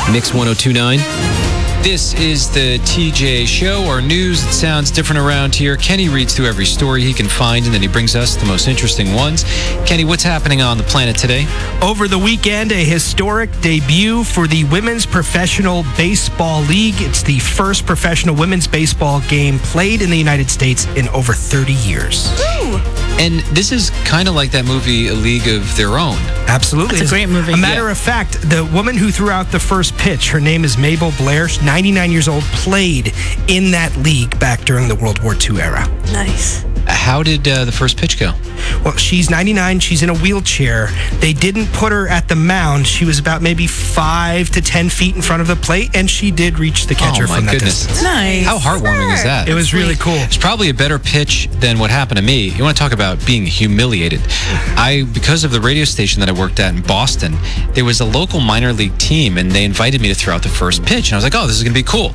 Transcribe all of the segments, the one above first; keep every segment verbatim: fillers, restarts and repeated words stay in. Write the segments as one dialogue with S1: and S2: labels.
S1: Mix one oh two point nine. This is the T J Show, our news that sounds different around here. Kenny reads through every story he can find, and then he brings us the most interesting ones. Kenny, what's happening on the planet today?
S2: Over the weekend, a historic debut for the Women's Professional Baseball League. It's the first professional women's baseball game played in the United States in over thirty years.
S3: Ooh.
S1: And this is kind of like that movie, A League of Their Own.
S2: Absolutely.
S3: It's a great movie.
S2: A matter
S1: Yeah.
S2: of fact, the woman who threw out the first pitch, her name is Mabel Blair, ninety-nine years old, played in that league back during the World War Two era.
S3: Nice.
S1: How did uh, the first pitch go?
S2: Well, she's ninety-nine. She's in a wheelchair. They didn't put her at the mound. She was about maybe five to ten feet in front of the plate, and she did reach the catcher
S1: Oh, my
S2: from that
S1: goodness.
S2: distance.
S3: Nice.
S1: How heartwarming is that?
S2: It was really cool.
S1: It's probably a better pitch than what happened to me. You want to talk about being humiliated. I, because of the radio station that I worked at in Boston, there was a local minor league team, and they invited me to throw out the first pitch. And I was like, oh, this is going to be cool.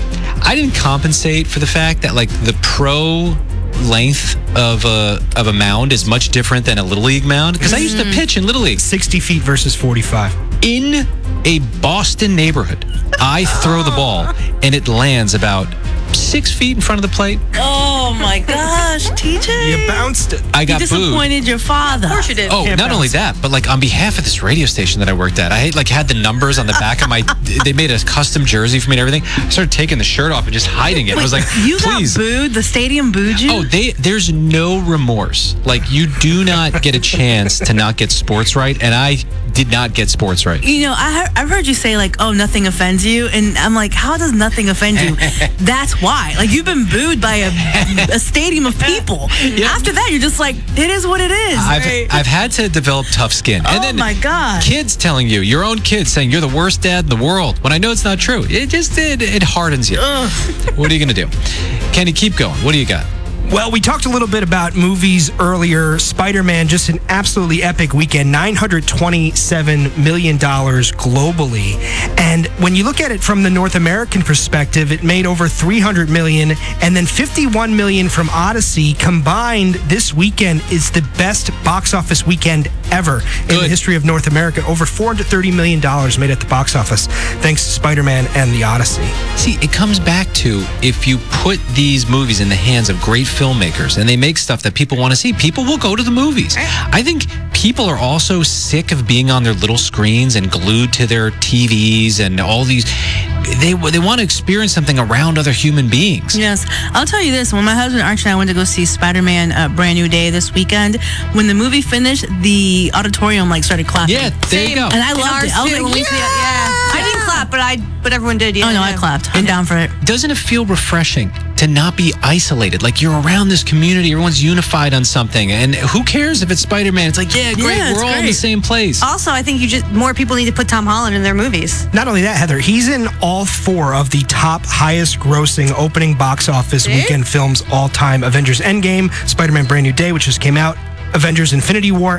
S1: I didn't compensate for the fact that, like, the pro length of a of a mound is much different than a Little League mound, because I used to pitch in Little League.
S2: sixty feet versus forty-five.
S1: In a Boston neighborhood, I throw the ball, and it lands about six feet in front of the plate.
S3: Oh my gosh, T J.
S2: You bounced it.
S1: I
S3: You
S1: got booed.
S3: disappointed your father.
S4: Of course you did.
S1: Oh,
S2: Can't
S1: not only
S2: bounce.
S1: that, but like on behalf of this radio station that I worked at, I like had the numbers on the back of my. They made a custom jersey for me and everything. I started taking the shirt off and just hiding it. I was like,
S3: You
S1: please.
S3: got booed? The stadium booed you?
S1: Oh, they there's no remorse. Like, you do not get a chance to not get sports right, and I did not get sports right.
S3: You know, I he- I've heard you say, like, oh, nothing offends you. And I'm like, how does nothing offend you? That's why. Like, you've been booed by a, a stadium of people.
S1: Yeah.
S3: After that, you're just like, it is what it is.
S1: I've
S3: Right?
S1: I've had to develop tough skin.
S3: Oh
S1: And then
S3: my God.
S1: kids telling you, your own kids saying you're the worst dad in the world, when I know it's not true. It just it, it hardens you. What are you gonna do? Kenny, keep going. What do you got?
S2: Well, we talked a little bit about movies earlier. Spider-Man, just an absolutely epic weekend, nine hundred twenty-seven million dollars globally. And when you look at it from the North American perspective, it made over three hundred million dollars, and then fifty-one million dollars from Odyssey. Combined, this weekend is the best box office weekend ever in
S1: Good.
S2: the history of North America. Over four hundred thirty million dollars made at the box office, thanks to Spider-Man and the Odyssey.
S1: See, it comes back to, if you put these movies in the hands of great filmmakers and they make stuff that people want to see, people will go to the movies. I think people are also sick of being on their little screens and glued to their T Vs and all these. They they want to experience something around other human beings.
S3: Yes. I'll tell you this. When my husband Archie and I went to go see Spider-Man uh, Brand New Day this weekend, when the movie finished, the auditorium like started clapping.
S1: Yeah, there you go.
S3: And I
S4: In
S3: loved
S4: ours
S3: it. I was
S4: too,
S3: like,
S4: when we
S3: yeah.
S4: see it, yeah. I didn't clap, but I but everyone did. Yeah.
S3: Oh, no, I
S4: yeah.
S3: clapped. I'm down for it.
S1: Doesn't it feel refreshing to not be isolated? Like, you're around this community, everyone's unified on something, and who cares if it's Spider-Man? It's like, yeah, great,
S3: Yeah, it's
S1: we're all in the
S3: great.
S1: same place.
S4: Also, I think you just more people need to put Tom Holland in their movies.
S2: Not only that, Heather, he's in all four of the top highest grossing opening box office
S4: See?
S2: weekend films all time. Avengers Endgame, Spider-Man Brand New Day, which just came out, Avengers Infinity War,